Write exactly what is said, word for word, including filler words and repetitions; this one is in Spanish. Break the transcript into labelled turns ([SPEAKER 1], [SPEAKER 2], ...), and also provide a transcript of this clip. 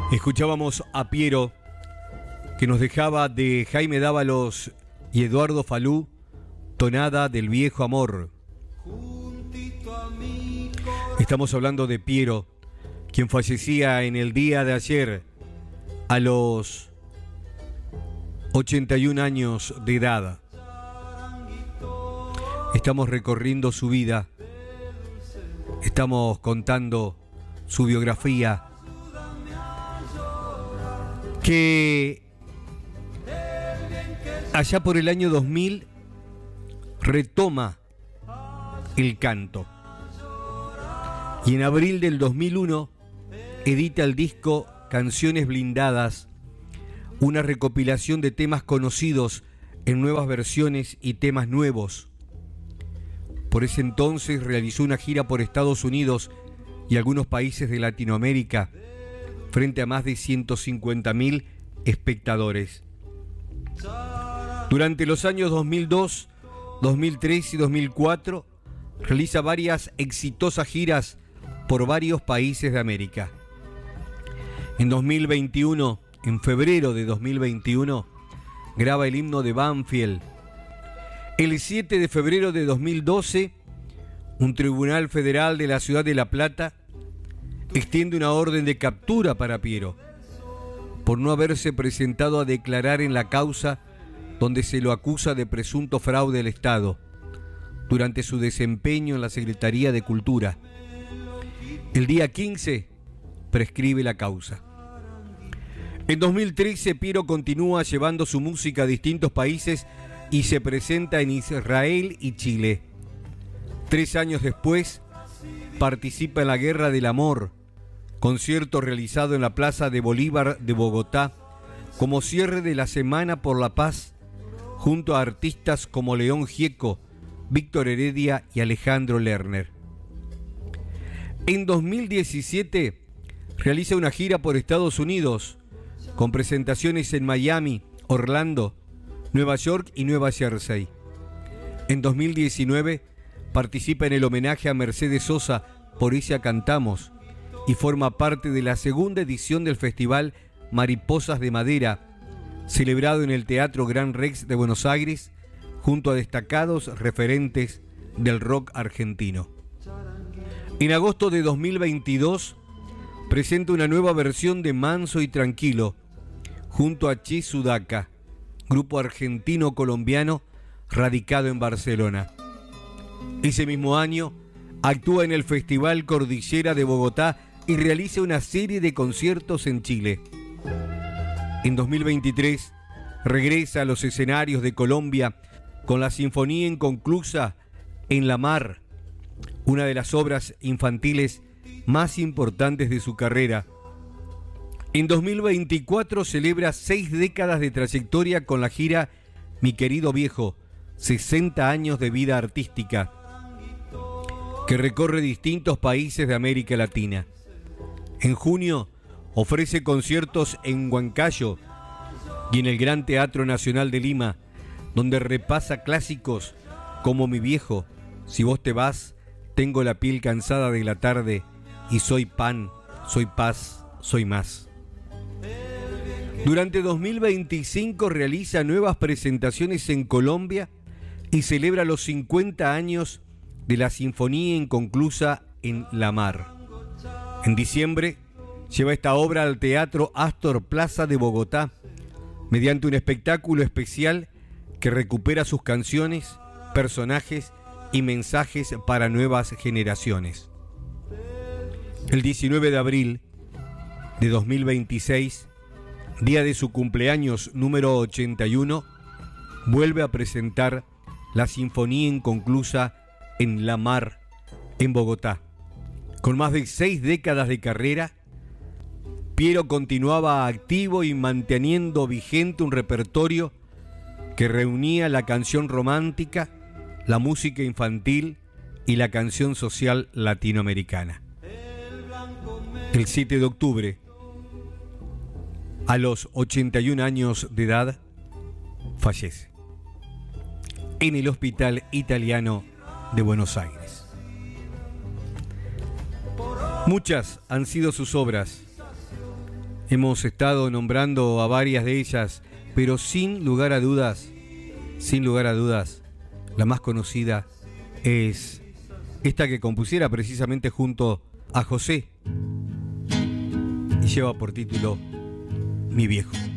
[SPEAKER 1] Escuchábamos a Piero, que nos dejaba de Jaime Dávalos y Eduardo Falú, Tonada del Viejo Amor. Estamos hablando de Piero, quien fallecía en el día de ayer a los ochenta y un años de edad. Estamos recorriendo su vida, estamos contando su biografía, que allá por el año dos mil retoma el canto y en abril del dos mil uno edita el disco Canciones Blindadas, una recopilación de temas conocidos en nuevas versiones y temas nuevos. Por ese entonces realizó una gira por Estados Unidos y algunos países de Latinoamérica frente a más de ciento cincuenta mil espectadores. Durante los años dos mil dos, dos mil tres y dos mil cuatro realiza varias exitosas giras por varios países de América. En dos mil veintiuno, en febrero de dos mil veintiuno, graba el himno de Banfield. El siete de febrero de dos mil doce, un tribunal federal de la ciudad de La Plata extiende una orden de captura para Piero por no haberse presentado a declarar en la causa donde se lo acusa de presunto fraude al Estado durante su desempeño en la Secretaría de Cultura. El día quince prescribe la causa. En dos mil trece, Piero continúa llevando su música a distintos países y se presenta en Israel y Chile. Tres años después, participa en la Guerra del Amor, concierto realizado en la Plaza de Bolívar de Bogotá, como cierre de la Semana por la Paz, junto a artistas como León Gieco, Víctor Heredia y Alejandro Lerner. En dos mil diecisiete realiza una gira por Estados Unidos, con presentaciones en Miami, Orlando, Nueva York y Nueva Jersey. En dos mil diecinueve participa en el homenaje a Mercedes Sosa, Por ella cantamos, y forma parte de la segunda edición del Festival Mariposas de Madera, celebrado en el Teatro Gran Rex de Buenos Aires, junto a destacados referentes del rock argentino. En agosto de dos mil veintidós presenta una nueva versión de Manso y Tranquilo, junto a Che Sudaca, grupo argentino-colombiano radicado en Barcelona. Ese mismo año actúa en el Festival Cordillera de Bogotá y realiza una serie de conciertos en Chile. En dos mil veintitrés regresa a los escenarios de Colombia con la Sinfonía Inconclusa en la Mar, una de las obras infantiles más importantes de su carrera. En dos mil veinticuatro celebra seis décadas de trayectoria con la gira Mi Querido Viejo, sesenta años de vida artística, que recorre distintos países de América Latina. En junio ofrece conciertos en Huancayo y en el Gran Teatro Nacional de Lima, donde repasa clásicos como Mi Viejo, Si vos te vas, Tengo la piel cansada de la tarde y Soy pan, soy paz, soy más. Durante dos mil veinticinco realiza nuevas presentaciones en Colombia y celebra los cincuenta años de la Sinfonía Inconclusa en La Mar. En diciembre lleva esta obra al Teatro Astor Plaza de Bogotá mediante un espectáculo especial que recupera sus canciones, personajes y mensajes para nuevas generaciones. El diecinueve de abril de dos mil veintiséis, día de su cumpleaños número ochenta y uno, vuelve a presentar la Sinfonía Inconclusa en La Mar, en Bogotá. Con más de seis décadas de carrera, Piero continuaba activo y manteniendo vigente un repertorio que reunía la canción romántica, la música infantil y la canción social latinoamericana. El siete de octubre, a los ochenta y un años de edad, fallece en el Hospital Italiano de Buenos Aires. Muchas han sido sus obras Hemos estado nombrando a varias de ellas, pero sin lugar a dudas, sin lugar a dudas, la más conocida es esta que compusiera precisamente junto a José y lleva por título Mi Viejo.